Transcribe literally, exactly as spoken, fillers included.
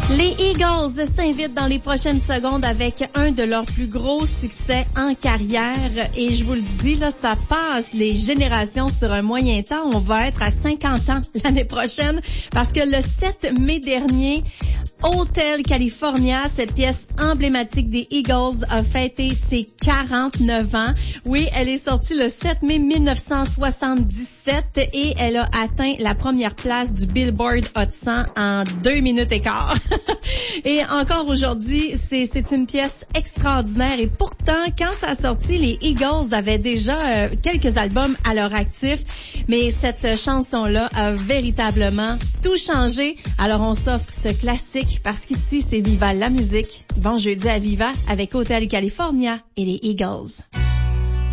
Les Eagles s'invitent dans les prochaines secondes avec un de leurs plus gros succès en carrière. Et je vous le dis, là, ça passe les générations sur un moyen temps. On va être à cinquante ans l'année prochaine parce que le sept mai dernier, Hotel California, cette pièce emblématique des Eagles, a fêté ses quarante-neuf ans. Oui, elle est sortie le sept mai mille neuf cent soixante-dix-sept et elle a atteint la première place du Billboard Hot cent en deux minutes et quart. Et encore aujourd'hui, c'est, c'est une pièce extraordinaire. Et pourtant, quand ça a sorti, les Eagles avaient déjà euh, quelques albums à leur actif. Mais cette chanson-là a véritablement tout changé. Alors, on s'offre ce classique parce qu'ici, c'est Viva la musique. Bon jeudi à Viva avec Hotel California et les Eagles.